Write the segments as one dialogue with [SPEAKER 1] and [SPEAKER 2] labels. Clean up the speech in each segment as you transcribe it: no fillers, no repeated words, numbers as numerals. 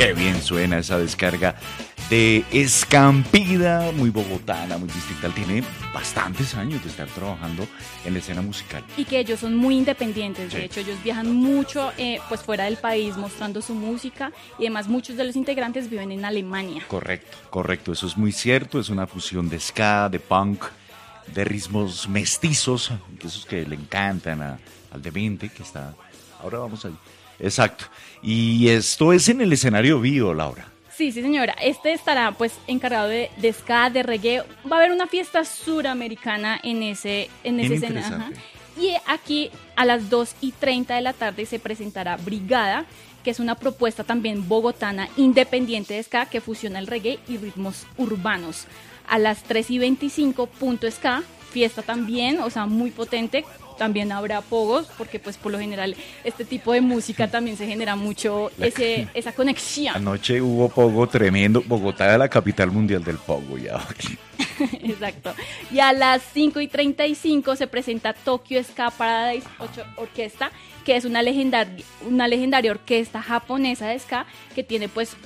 [SPEAKER 1] Qué bien suena esa descarga de Escampida, muy bogotana, muy distinta. Él tiene bastantes años de estar trabajando en la escena musical.
[SPEAKER 2] Y que ellos son muy independientes,
[SPEAKER 1] Sí.
[SPEAKER 2] de hecho ellos viajan mucho pues fuera del país mostrando su música y además muchos de los integrantes viven en Alemania.
[SPEAKER 1] Correcto, correcto, eso es muy cierto, es una fusión de ska, de punk, de ritmos mestizos, esos que le encantan al demente que está... Ahora vamos ahí. Exacto. Y esto es en el escenario vivo, Laura.
[SPEAKER 2] Sí, sí señora, este estará pues encargado de ska, de reggae, va a haber una fiesta suramericana en ese escenario.
[SPEAKER 1] Interesante.
[SPEAKER 2] Y aquí a las 2:30 de la tarde se presentará Brigada, que es una propuesta también bogotana independiente de ska que fusiona el reggae y ritmos urbanos. A las 3:25 Punto Ska, fiesta también, o sea, muy potente. También habrá pogos, porque pues por lo general este tipo de música también se genera mucho esa conexión.
[SPEAKER 1] Anoche hubo pogo tremendo. Bogotá es la capital mundial del pogo ya.
[SPEAKER 2] Exacto. Y a las 5:35 se presenta Tokyo Ska Paradise Orquesta, que es una legendaria orquesta japonesa de ska que tiene pues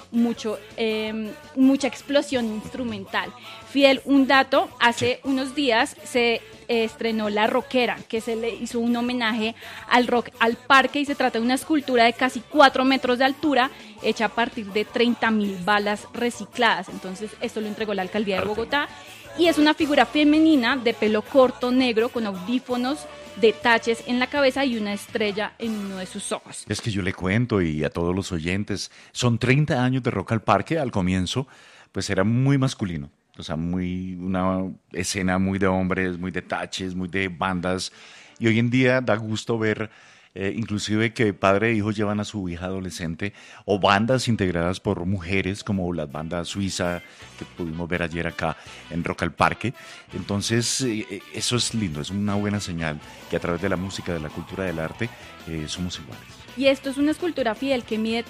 [SPEAKER 2] mucha explosión instrumental. Fidel, un dato, hace unos días se estrenó La Rockera, que se le hizo un homenaje al rock al parque y se trata de una escultura de casi 4 metros de altura hecha a partir de 30.000 balas recicladas. Entonces esto lo entregó la alcaldía de Bogotá y es una figura femenina de pelo corto negro con audífonos de taches en la cabeza y una estrella en uno de sus ojos.
[SPEAKER 1] Es que yo le cuento y a todos los oyentes, son 30 años de Rock al Parque. Al comienzo pues era muy masculino. O sea, una escena muy de hombres, muy de taches, muy de bandas. Y hoy en día da gusto ver inclusive que padre e hijo llevan a su hija adolescente o bandas integradas por mujeres como la banda suiza que pudimos ver ayer acá en Rock al Parque. Entonces eso es lindo, es una buena señal que a través de la música, de la cultura, del arte somos iguales.
[SPEAKER 2] Y esto es una escultura, Fidel, que mide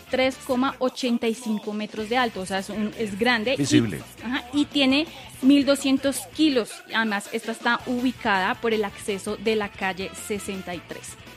[SPEAKER 2] 3,85 metros de alto, o sea, es grande.
[SPEAKER 1] Visible.
[SPEAKER 2] Y tiene 1.200 kilos. Además, esta está ubicada por el acceso de la calle 63.